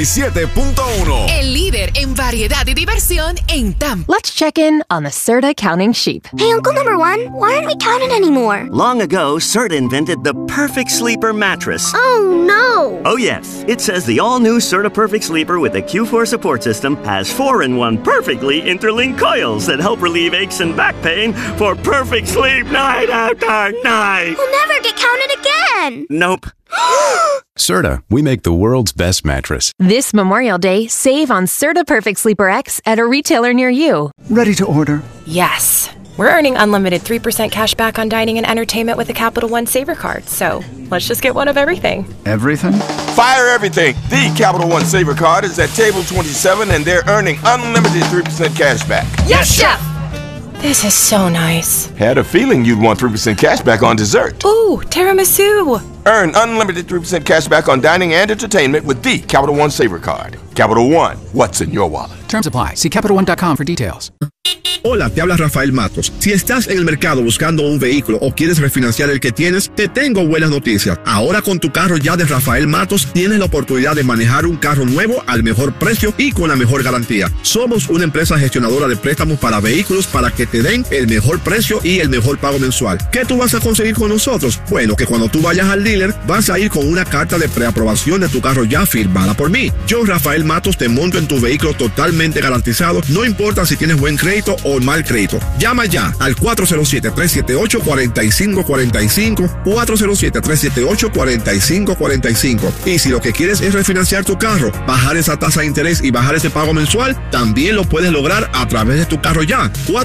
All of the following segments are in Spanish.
7.1. El líder en variedad y diversión en Tampa. Let's check in on the Serta counting sheep. Hey, Uncle Number One, why aren't we counting anymore? Long ago, Serta invented the Perfect Sleeper mattress. Oh, no. Oh, yes. It says the all-new Serta Perfect Sleeper with the Q4 support system has 4-in-1 perfectly interlinked coils that help relieve aches and back pain for perfect sleep night after night. We'll never get counted again. Nope. Serta, we make the world's best mattress. This Memorial Day, save on Serta Perfect Sleeper X at a retailer near you. Ready to order? Yes. We're earning unlimited 3% cash back on dining and entertainment with a Capital One Saver card. So let's just get one of everything. Everything? Fire everything. The Capital One Saver card is at table 27 and they're earning unlimited 3% cash back. Yes, Chef! This is so nice. Had a feeling you'd want 3% cash back on dessert. Ooh, tiramisu. Earn unlimited 3% cash back on dining and entertainment with the Capital One Saver card. Capital One, what's in your wallet? Terms apply. See CapitalOne.com for details. Hola, te habla Rafael Matos. Si estás en el mercado buscando un vehículo o quieres refinanciar el que tienes, te tengo buenas noticias. Ahora con tu carro ya de Rafael Matos tienes la oportunidad de manejar un carro nuevo al mejor precio y con la mejor garantía. Somos una empresa gestionadora de préstamos para vehículos para que te den el mejor precio y el mejor pago mensual. ¿Qué tú vas a conseguir con nosotros? Bueno, que cuando tú vayas al dealer vas a ir con una carta de preaprobación de tu carro ya firmada por mí. Yo, Rafael Matos, te monto en tu vehículo totalmente garantizado, no importa si tienes buen crédito o mal crédito. Llama ya al 407-378-4545, 407-378-4545. Y si lo que quieres es refinanciar tu carro, bajar esa tasa de interés y bajar ese pago mensual, también lo puedes lograr a través de tu carro ya.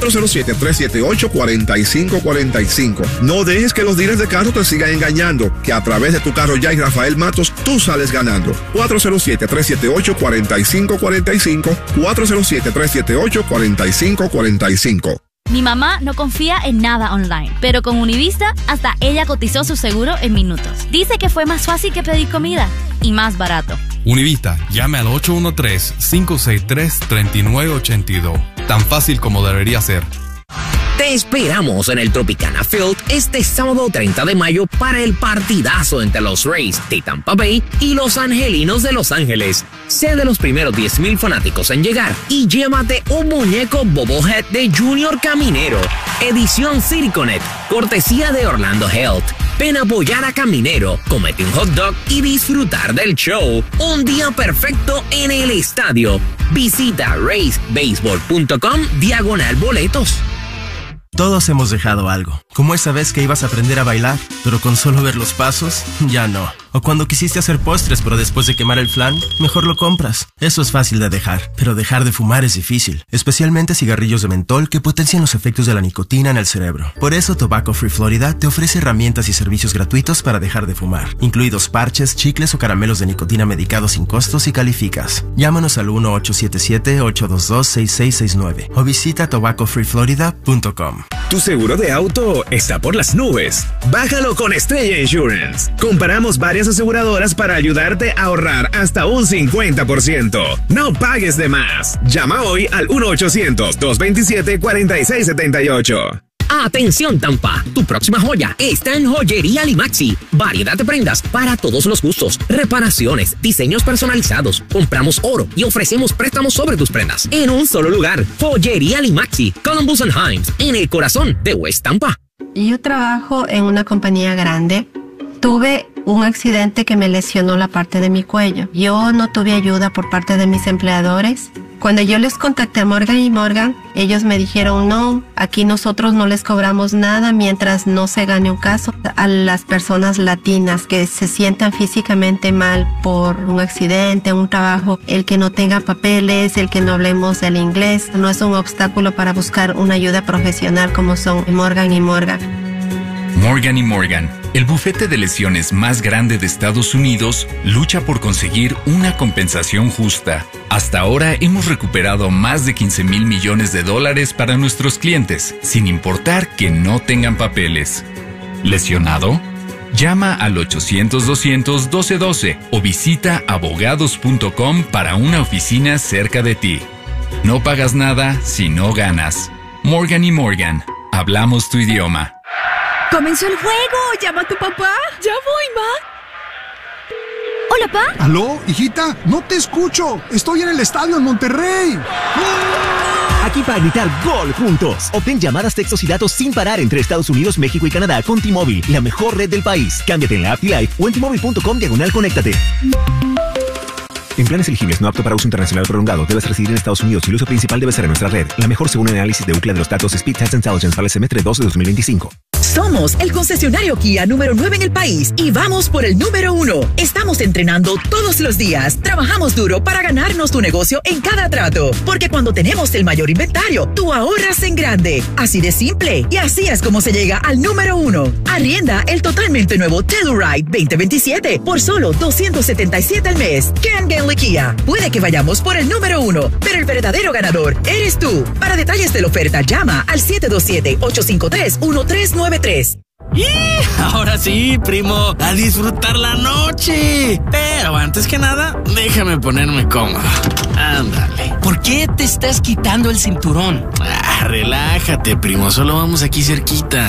407-378-4545. No dejes que los dealers de carro te sigan engañando, que a través de tu carro ya y Rafael Matos, tú sales ganando. 407-378-4545, 407-378-4545. Mi mamá no confía en nada online, pero con Univista hasta ella cotizó su seguro en minutos. Dice que fue más fácil que pedir comida y más barato. Univista, llame al 813-563-3982. Tan fácil como debería ser. Te esperamos en el Tropicana Field este sábado 30 de mayo para el partidazo entre los Rays de Tampa Bay y los Angelinos de Los Ángeles. Sé de los primeros 10,000 fanáticos en llegar y llévate un muñeco bobblehead de Junior Caminero, edición Connect, cortesía de Orlando Health. Ven a apoyar a Caminero, comete un hot dog y disfrutar del show. Un día perfecto en el estadio. Visita raysbaseball.com/boletos. Todos hemos dejado algo, como esa vez que ibas a aprender a bailar, pero con solo ver los pasos, ya no. O cuando quisiste hacer postres, pero después de quemar el flan, mejor lo compras. Eso es fácil de dejar, pero dejar de fumar es difícil, especialmente cigarrillos de mentol que potencian los efectos de la nicotina en el cerebro. Por eso Tobacco Free Florida te ofrece herramientas y servicios gratuitos para dejar de fumar, incluidos parches, chicles o caramelos de nicotina medicados sin costos si calificas. Llámanos al 1-877-822-6669 o visita tobaccofreeflorida.com. Tu seguro de auto está por las nubes. Bájalo con Estrella Insurance. Comparamos varias aseguradoras para ayudarte a ahorrar hasta un 50%. No pagues de más. Llama hoy al 1-800-227-4678. Atención Tampa, tu próxima joya está en Joyería Limaxi. Variedad de prendas para todos los gustos, reparaciones, diseños personalizados. Compramos oro y ofrecemos préstamos sobre tus prendas en un solo lugar. Joyería Limaxi, Columbus and Himes, en el corazón de West Tampa. Yo trabajo en una compañía grande. Tuve un accidente que me lesionó la parte de mi cuello. Yo no tuve ayuda por parte de mis empleadores. Cuando yo les contacté a Morgan & Morgan, ellos me dijeron, no, aquí nosotros no les cobramos nada mientras no se gane un caso. A las personas latinas que se sientan físicamente mal por un accidente, un trabajo, el que no tenga papeles, el que no hablemos el inglés, no es un obstáculo para buscar una ayuda profesional como son Morgan & Morgan. Morgan & Morgan, el bufete de lesiones más grande de Estados Unidos, lucha por conseguir una compensación justa. Hasta ahora hemos recuperado más de $15,000 millones para nuestros clientes, sin importar que no tengan papeles. ¿Lesionado? Llama al 800-200-1212 o visita abogados.com para una oficina cerca de ti. No pagas nada si no ganas. Morgan & Morgan, hablamos tu idioma. ¡Comenzó el juego! ¡Llama a tu papá! ¡Ya voy, ma! Hola, Pa. ¿Aló, hijita? No te escucho. Estoy en el estadio en Monterrey. Aquí para gritar gol juntos. Obtén llamadas, textos y datos sin parar entre Estados Unidos, México y Canadá con T-Mobile, la mejor red del país. Cámbiate en la app T-Life o en T-Mobile.com/conéctate. En planes elegibles no apto para uso internacional prolongado, debes residir en Estados Unidos y el uso principal debe ser en nuestra red. La mejor según el análisis de Ookla de los datos Speed Test Intelligence para el semestre 2 de 2025. Somos el concesionario Kia número 9 en el país y vamos por el número 1. Estamos entrenando todos los días. Trabajamos duro para ganarnos tu negocio en cada trato. Porque cuando tenemos el mayor inventario, tú ahorras en grande. Así de simple. Y así es como se llega al número 1. Arrienda el totalmente nuevo Telluride 2027 por solo $277 al mes. Cangenle Kia. Puede que vayamos por el número 1, pero el verdadero ganador eres tú. Para detalles de la oferta, llama al 727-853-1393. ¡Y! Ahora sí, primo, a disfrutar la noche. Pero antes que nada, déjame ponerme cómodo. Ándale. ¿Por qué te estás quitando el cinturón? Relájate, primo, solo vamos aquí cerquita.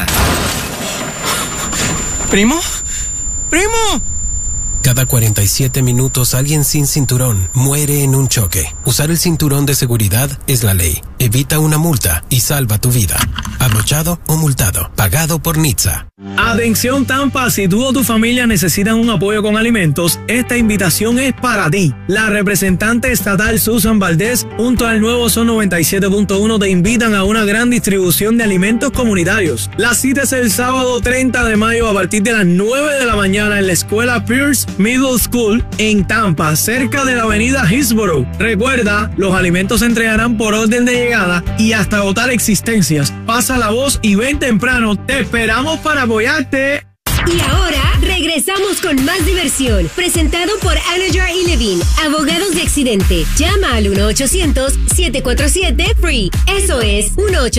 ¿Primo? ¡Primo! Cada 47 minutos alguien sin cinturón muere en un choque. Usar el cinturón de seguridad es la ley. Evita una multa y salva tu vida. Abrochado o multado. Pagado por NHTSA. Atención Tampa, si tú o tu familia necesitan un apoyo con alimentos, esta invitación es para ti. La representante estatal Susan Valdés junto al nuevo Sol 97.1 te invitan a una gran distribución de alimentos comunitarios. La cita es el sábado 30 de mayo a partir de las 9 de la mañana en la escuela Pierce Middle School en Tampa, cerca de la avenida Hillsborough. Recuerda, los alimentos se entregarán por orden de llegada y hasta agotar existencias. Pasa la voz y ven temprano. Te esperamos para apoyarte. Y ahora regresamos con más diversión, presentado por Anajar y Levine, abogados de accidente. Llama al 1-800-747-FREE. Eso es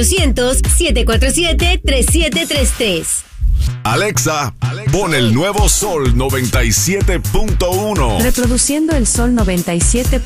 1-800-747-3733. Alexa, pon el nuevo Sol 97.1. Reproduciendo el Sol 97.1.